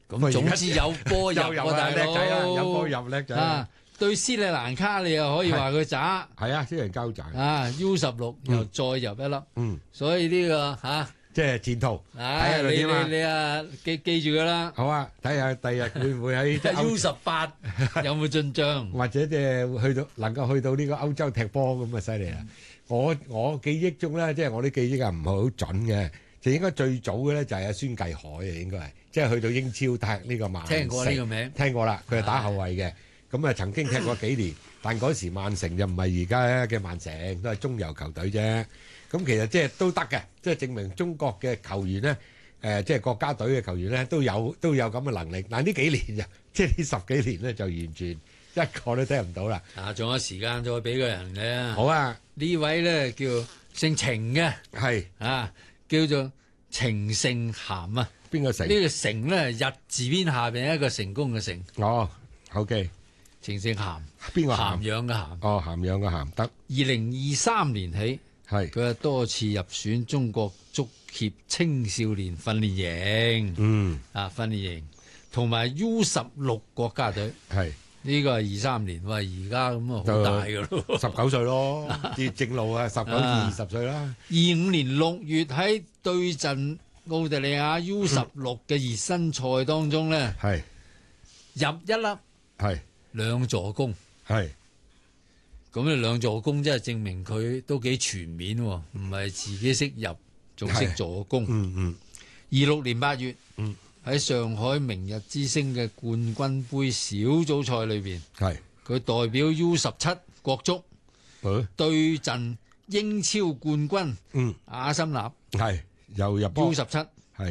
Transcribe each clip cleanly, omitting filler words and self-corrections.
咁總之有波入有喎，大叻仔啦，有波佬入叻仔啊！對斯里蘭卡你又可以話佢渣係啊，啲人交仔， 啊！U16又再入一粒，所以呢個嚇。 即係前途。 唉，你啊記住佢啦。 好啊，睇下第日會唔會喺 U18有冇進帳， 或者即係能夠去到呢個歐洲踢波咁啊，犀利啦！我記憶中咧，即係我啲記憶啊唔係好準嘅，就應該最早嘅咧就係阿孫繼海啊，應該係即係去到英超踢呢個曼城。 聽過呢個名， 聽過啦，佢係打後衞嘅，咁啊曾經踢過幾年，但嗰時曼城就唔係而家嘅曼城，都係中游球隊啫。咁其實即係都得嘅，即係證明中國嘅球員咧，即係國家隊嘅球員咧都有咁嘅能力。但係呢幾年就即係呢10幾年咧就完全一個都聽唔到啦。 啊，仲有時間再俾個人嘅。 好啊， 呢位咧叫姓程嘅， 係啊，叫做程勝涵啊。 邊個成？ 呢個成咧日字邊下邊一個成功嘅成。 哦，OK， 程勝涵， 邊個涵養嘅涵。 哦，涵養嘅涵得。 2023年起。 係佢係多次入選中國足協青少年訓練營，訓練營同埋 U16國家隊。係呢個係23年，喂，而家咁啊好大噶咯 ，19歲咯，啲正路啊，19至20歲啦。 25年6月喺對陣澳大利亞 U16嘅熱身賽當中咧，係入一粒，係2助攻，係。咁你2助攻，即係證明佢都幾全面喎，唔係自己識入，仲識助攻。26年8月，喺上海明日之星嘅冠軍杯小組賽裏邊，佢代表 U17國足對陣英超冠軍阿森納， 又入波 U17，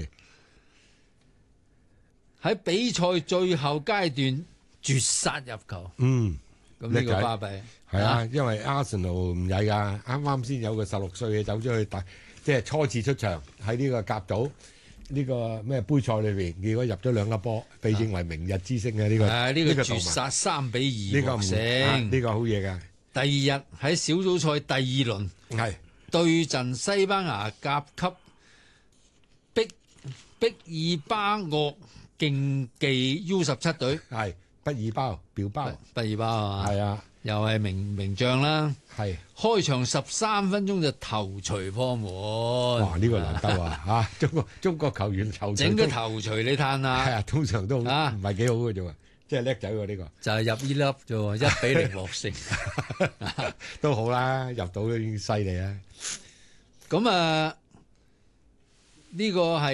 喺比賽最後階段絕殺入球。咁呢個巴閉係啊，因為 Arsenal 唔曳噶，啱啱先有個16歲嘅走咗去打，即係初次出場喺呢個甲組呢個咩杯賽裏邊，結果入咗2粒波，被認為明日之星嘅呢個。 呢個絕殺3-2獲勝， 呢個好嘢噶。 第二日喺小組賽第2輪對陣西班牙甲級畢爾巴鄂競技 U17隊。 畢爾包啊， 係啊，又係名將啦。係開場13分鐘就頭槌破門。 哇！呢個難得啊嚇！中國球員頭整個頭槌你嘆下。係啊，通常都唔係幾好嘅啫喎，即係叻仔喎呢個。 就係入呢粒啫喎，1-0獲勝。 都好啦，入到都已經犀利啦。 咁啊，呢個係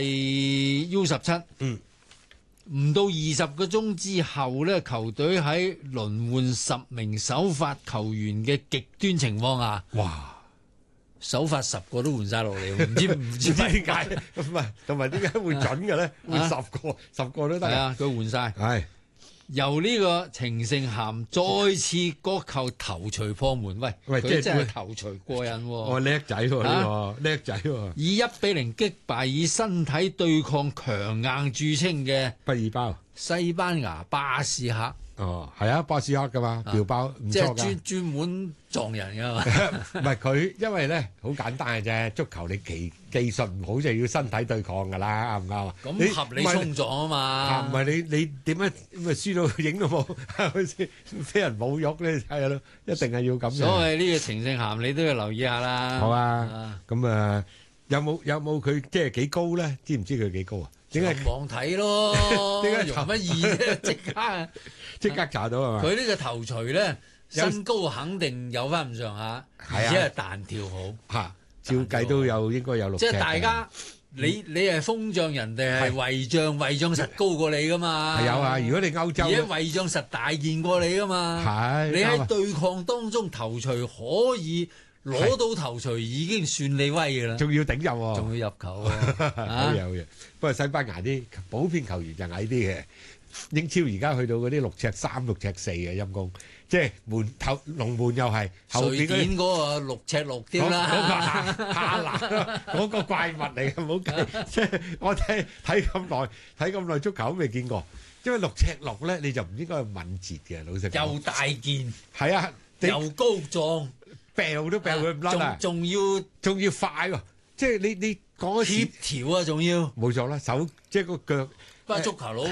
U17。唔到20個鐘之後咧，球隊喺輪換10名首發球員嘅極端情況下，哇！首發10個都換晒落嚟，唔知點解， 唔係同埋點解會準嘅咧？換10個都得。 係啊，佢換晒。係由呢個程勝涵再次角球頭槌破門，喂，佢真係頭槌過癮喎。 哦，叻仔喎呢個，叻仔喎。 以1-0擊敗以身體對抗強硬著稱嘅畢爾包西班牙巴斯克。 哦，係啊，巴斯克噶嘛，條包唔錯㗎。 即係專門撞人㗎嘛。 唔係佢，因為咧好簡單嘅啫。足球你技術唔好就要身體對抗㗎啦，啱唔啱啊？ 咁合理衝撞啊嘛。 唔係你點樣咪輸到影都冇，係咪先？俾人侮辱咧，係咯，一定係要咁樣。 所謂呢個程勝涵，你都要留意下啦。 好啊，咁啊，有冇佢即係幾高咧？知唔知佢幾高啊？ 點解網睇咯？點解容乜易啫？即刻查到係嘛？ 佢呢個頭槌咧，身高肯定有翻咁上下，而且係彈跳好嚇。照計都有應該有6尺。 即係大家你係鋒將，人哋係衛將，衛將實高過你噶嘛？ 係有啊！如果你歐洲， 而家衛將實大件過你噶嘛？係你喺對抗當中頭槌可以攞到頭槌，已經算你威噶啦。仲要頂入喎， 仲要入球喎。 好有嘢。不過西班牙啲普遍球員就矮啲嘅。英超而家去到嗰啲6尺3、6尺4嘅陰公，即係龍門又係後邊嗰啲。瑞典嗰個6尺6添啦， 嗰個哈蘭嗰個怪物嚟嘅，唔好計。即係我睇咁耐足球都未見過，因為6尺6咧你就唔應該去敏捷嘅，老實講。 又大件， 係啊， 又高壯， 掉都掉佢唔甩啊！仲要快喎，即係你講協調啊，仲要冇錯啦，手即係個腳。 不過足球佬